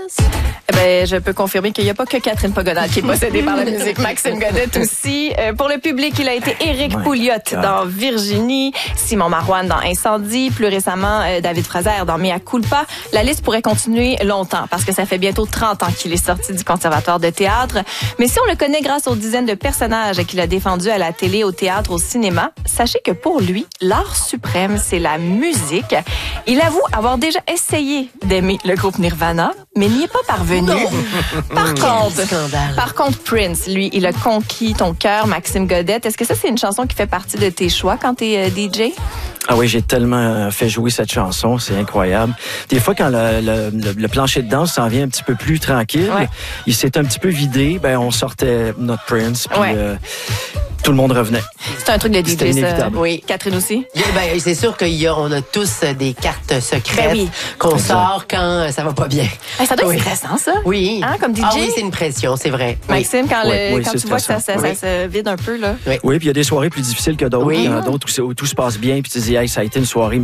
Eh ben, je peux confirmer qu'il n'y a pas que Catherine Pogonal qui est possédée par la musique. Maxime Godette aussi. Pour le public, il a été Éric Pouliot dans Virginie, Simon Marouane dans Incendie, plus récemment David Fraser dans Mea Culpa. La liste pourrait continuer longtemps parce que ça fait bientôt 30 ans qu'il est sorti du conservatoire de théâtre. Mais si on le connaît grâce aux dizaines de personnages qu'il a défendus à la télé, au théâtre, au cinéma, sachez que pour lui, l'art suprême, c'est la musique. Il avoue avoir déjà essayé d'aimer le groupe Nirvana, mais n'y est pas parvenu. Par contre, Prince, lui, il a conquis ton cœur, Maxime Godette. Est-ce que ça, c'est une chanson qui fait partie de tes choix quand t'es DJ? Ah oui, j'ai tellement fait jouer cette chanson, c'est incroyable. Des fois, quand le plancher de danse s'en vient un petit peu plus tranquille, il s'est un petit peu vidé, ben on sortait notre Prince, puis tout le monde revenait. C'est un truc de DJ, ça. Oui. Catherine aussi? Ben, c'est sûr qu'on a tous des cartes secrètes qu'on sort quand ça va pas bien. Ça doit être stressant, ça. Oui. Hein, comme DJ? Ah oui, c'est une pression, c'est vrai. Maxime, quand tu vois que ça stressant. se vide un peu, là. Oui, puis il y a des soirées plus difficiles que d'autres. Oui. Il y en a d'autres où tout se passe bien, puis tu dis, hey, ça a été une soirée